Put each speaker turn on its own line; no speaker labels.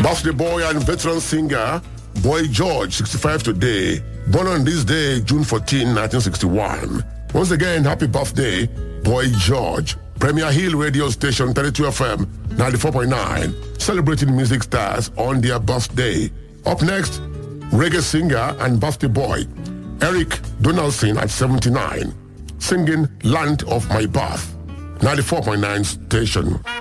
Birthday boy and veteran singer Boy George, 65 today. Born on this day, June 14, 1961. Once again, happy birthday, Boy George. Premier Hill radio station, 32 FM, 94.9. Celebrating music stars on their birthday. Up next, reggae singer and birthday boy Eric Donaldson at 79. Singing Land of My Birth. 94.9 station.